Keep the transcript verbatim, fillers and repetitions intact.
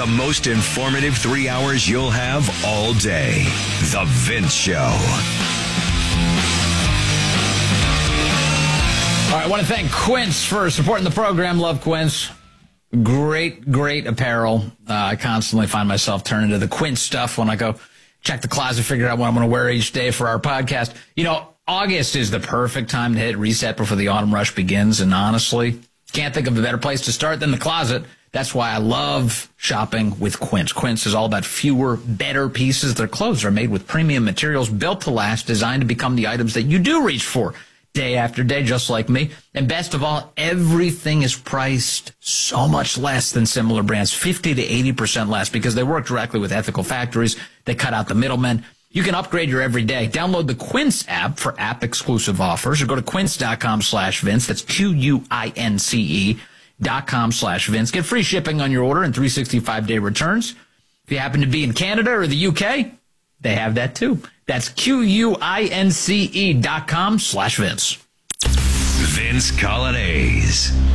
The most informative three hours you'll have all day. The Vince Show. All right, I want to thank Quince for supporting the program. Love Quince. Great, great apparel. Uh, I constantly find myself turning to the Quince stuff when I go check the closet, figure out what I'm going to wear each day for our podcast. You know, August is the perfect time to hit reset before the autumn rush begins, and honestly, can't think of a better place to start than the closet. That's why I love shopping with Quince. Quince is all about fewer, better pieces. Their clothes are made with premium materials built to last, designed to become the items that you do reach for day after day, just like me. And best of all, everything is priced so much less than similar brands, fifty to eighty percent less, because they work directly with ethical factories. They cut out the middlemen. You can upgrade your everyday. Download the Quince app for app-exclusive offers, or go to quince.com slash Vince. That's Q U I N C E dot com slash Vince. Get free shipping on your order and three hundred sixty-five day returns. If you happen to be in Canada or the U K, they have that too. That's Q U I N C E dot com slash Vince. Vince Colonnese.